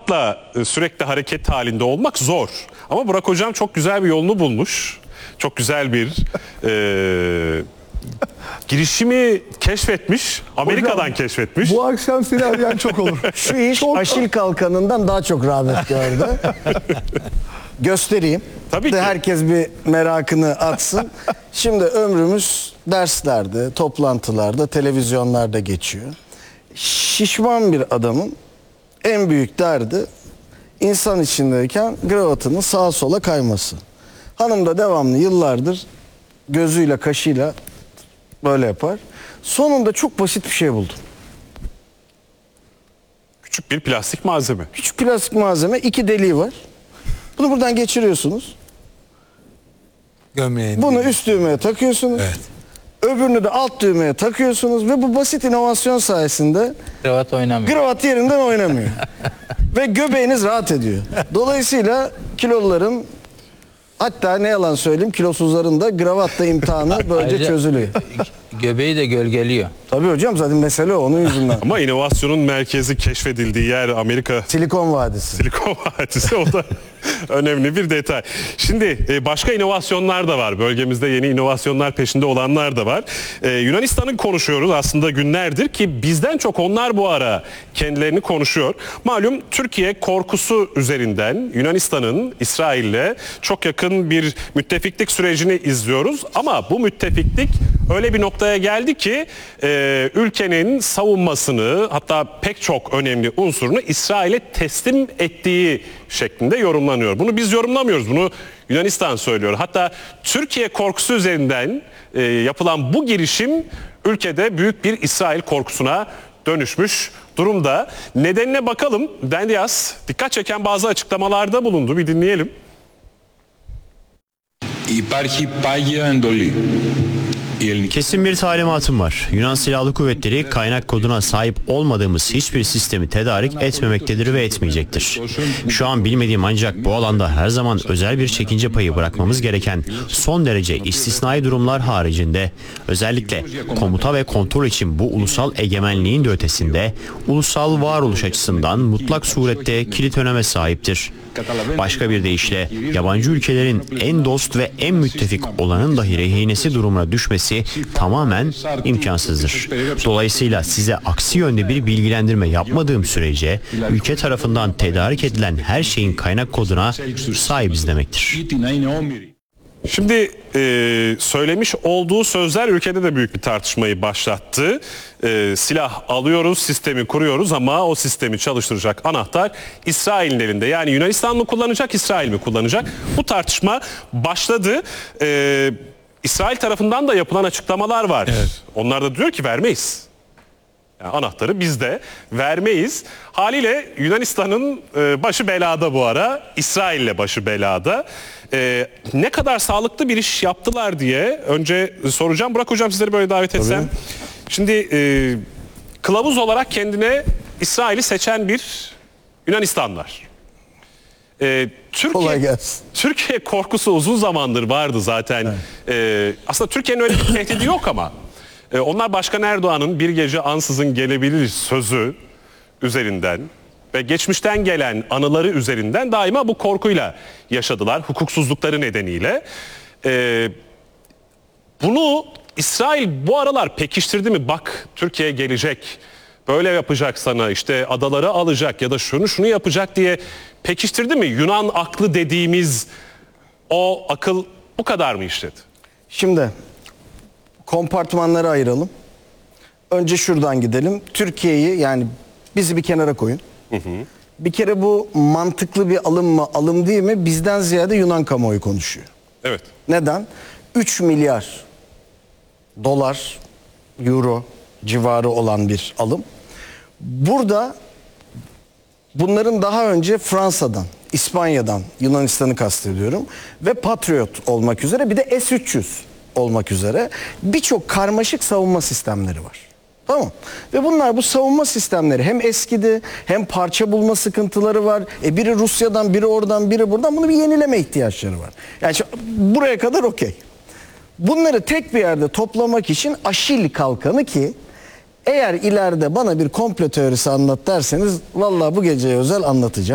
kravatla sürekli hareket halinde olmak zor. Ama Burak Hocam çok güzel bir yolunu bulmuş. Çok güzel bir girişimi keşfetmiş. Amerika'dan Hocam, keşfetmiş. Bu akşam seni arayan çok olur. Şu iş Aşil Kalkanı'ndan daha çok rağbet gördü. Göstereyim. Tabii ki. Herkes bir merakını atsın. Şimdi ömrümüz derslerde, toplantılarda, televizyonlarda geçiyor. Şişman bir adamın en büyük derdi insan içindeyken kravatının sağa sola kayması. Hanım da devamlı yıllardır gözüyle kaşıyla böyle yapar. Sonunda çok basit bir şey buldum. Küçük bir plastik malzeme. Küçük plastik malzeme, 2 deliği var. Bunu buradan geçiriyorsunuz. Gömleğin. Bunu üst düğmeye takıyorsunuz. Evet. Öbürünü de alt düğmeye takıyorsunuz ve bu basit inovasyon sayesinde Kravat oynamıyor. kravat yerinden oynamıyor. Ve göbeğiniz rahat ediyor. Dolayısıyla kiloluların, hatta ne yalan söyleyeyim, kilosuzların da kravatla imtihanı böylece Ayrıca çözülüyor. Göbeği de gölgeliyor. Tabii hocam, zaten mesele o, onun yüzünden. Ama inovasyonun merkezi keşfedildiği yer Amerika Silikon Vadisi. Silikon Vadisi, o da önemli bir detay. Şimdi başka inovasyonlar da var. Bölgemizde yeni inovasyonlar peşinde olanlar da var. Yunanistan'ı konuşuyoruz aslında günlerdir ki bizden çok onlar bu ara kendilerini konuşuyor. Malum Türkiye korkusu üzerinden Yunanistan'ın İsrail'le çok yakın bir müttefiklik sürecini izliyoruz. Ama bu müttefiklik öyle bir noktaya geldi ki ülkenin savunmasını, hatta pek çok önemli unsurunu İsrail'e teslim ettiği şeklinde yorumlanıyor. Bunu biz yorumlamıyoruz. Bunu Yunanistan söylüyor. Hatta Türkiye korkusu üzerinden yapılan bu girişim ülkede büyük bir İsrail korkusuna dönüşmüş durumda. Nedenine bakalım. Dendias dikkat çeken bazı açıklamalarda bulundu. Bir dinleyelim. Υπάρχει πάγια εντολή. Kesin bir talimatım var. Yunan Silahlı Kuvvetleri kaynak koduna sahip olmadığımız hiçbir sistemi tedarik etmemektedir ve etmeyecektir. Şu an bilmediğim, ancak bu alanda her zaman özel bir çekince payı bırakmamız gereken son derece istisnai durumlar haricinde, özellikle komuta ve kontrol için bu ulusal egemenliğin de ötesinde ulusal varoluş açısından mutlak surette kilit öneme sahiptir. Başka bir deyişle yabancı ülkelerin en dost ve en müttefik olanın dahi rehinesi durumuna düşmesi tamamen imkansızdır. Dolayısıyla size aksi yönde bir bilgilendirme yapmadığım sürece ülke tarafından tedarik edilen her şeyin kaynak koduna sahibiz demektir. Şimdi söylemiş olduğu sözler ülkede de büyük bir tartışmayı başlattı. Silah alıyoruz, sistemi kuruyoruz ama o sistemi çalıştıracak anahtar İsrail'in elinde. Yani Yunanistan mı kullanacak, İsrail mi kullanacak? Bu tartışma başladı. İsrail tarafından da yapılan açıklamalar var. Evet. Onlar da diyor ki vermeyiz. Yani anahtarı bizde, vermeyiz. Haliyle Yunanistan'ın başı belada bu ara. İsrail'le başı belada. Ne kadar sağlıklı bir iş yaptılar diye önce soracağım. Burak Hocam, sizleri böyle davet etsem. Tabii. Şimdi kılavuz olarak kendine İsrail'i seçen bir Yunanistan var. Türkiye korkusu uzun zamandır vardı zaten. Evet. Aslında Türkiye'nin öyle bir tehdidi yok ama onlar Başkan Erdoğan'ın bir gece ansızın gelebilir sözü üzerinden ve geçmişten gelen anıları üzerinden daima bu korkuyla yaşadılar, hukuksuzlukları nedeniyle. Bunu İsrail bu aralar pekiştirdi mi? Bak, Türkiye gelecek, böyle yapacak sana, işte adaları alacak ya da şunu yapacak diye pekiştirdi mi? Yunan aklı dediğimiz o akıl bu kadar mı işledi? Şimdi kompartmanları ayıralım. Önce şuradan gidelim. Türkiye'yi, yani bizi bir kenara koyun. Bir kere bu mantıklı bir alım mı, alım değil mi? Bizden ziyade Yunan kamuoyu konuşuyor. Evet. Neden? 3 milyar dolar, euro civarı olan bir alım. Burada bunların daha önce Fransa'dan, İspanya'dan, Yunanistan'ı kastediyorum, ve Patriot olmak üzere, bir de S-300 olmak üzere birçok karmaşık savunma sistemleri var. Tamam. Ve bunlar, bu savunma sistemleri hem eskidi, hem parça bulma sıkıntıları var. Biri Rusya'dan, biri oradan, biri buradan. Bunu bir yenileme ihtiyaçları var. Yani buraya kadar okey. Bunları tek bir yerde toplamak için Aşil Kalkanı, ki eğer ileride bana bir komplo teorisi anlat derseniz vallahi bu geceye özel anlatacağım.